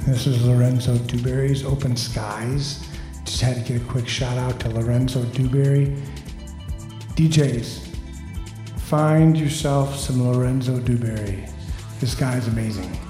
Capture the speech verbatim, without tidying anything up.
This is Lorenzo Dewberry's Open Skies. Just had to get a quick shout out to Lorenzo Dewberry. D Js, find yourself some Lorenzo Dewberry. This guy's amazing.